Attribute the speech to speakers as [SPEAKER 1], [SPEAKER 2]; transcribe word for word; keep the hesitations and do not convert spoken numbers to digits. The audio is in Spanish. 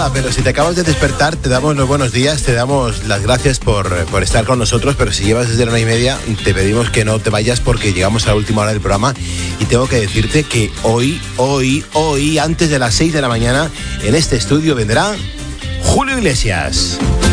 [SPEAKER 1] nada, pero si te acabas de despertar, te damos los buenos días, te damos las gracias por, por estar con nosotros, pero si llevas desde la una y media, te pedimos que no te vayas porque llegamos a la última hora del programa y tengo que decirte que hoy, hoy, hoy, antes de las seis de la mañana, en este estudio vendrá Julio Iglesias.